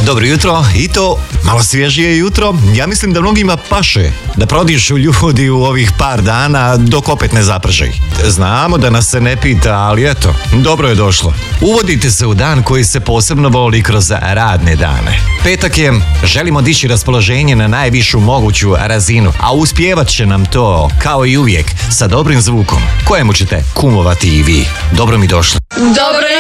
Dobro jutro, i to malo svježije jutro. Ja mislim da mnogima paše da prodišu ljudi u ovih par dana dok opet ne zaprže. Znamo da nas se ne pita, ali eto, dobro je došlo. Uvodite se u dan koji se posebno voli kroz radne dane. Petak je, želimo dići raspoloženje na najvišu moguću razinu, a uspjevat će nam to, kao i uvijek, sa dobrim zvukom, kojemu ćete kumovati i vi. Dobro mi došli. Dobro